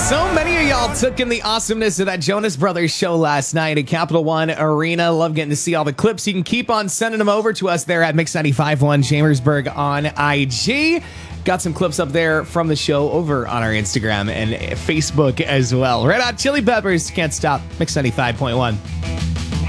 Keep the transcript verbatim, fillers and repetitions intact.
So many of y'all took in the awesomeness of that Jonas Brothers show last night at Capital One Arena. Love getting to see all the clips. You can keep on sending them over to us there at Mix ninety-five point one Chambersburg on I G. Got some clips up there from the show over on our Instagram and Facebook as well. Red Hot Chili Peppers, Can't Stop, Mix ninety-five point one.